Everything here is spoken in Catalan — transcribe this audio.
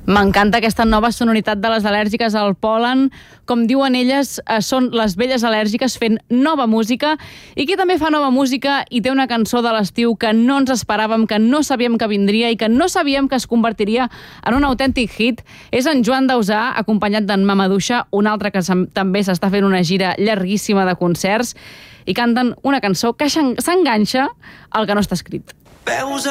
M'encanta aquesta nova sonoritat de les al·lèrgiques al pol·len. Com diuen elles, són les velles al·lèrgiques fent nova música. I qui també fa nova música i té una cançó de l'estiu que no ens esperàvem, que no sabíem que vindria i que no sabíem que es convertiria en un autèntic hit, és en Joan Dausà, acompanyat d'en Mamaduixa, un altre que també s'està fent una gira llarguíssima de concerts, i canten una cançó que s'enganxa al que no està escrit.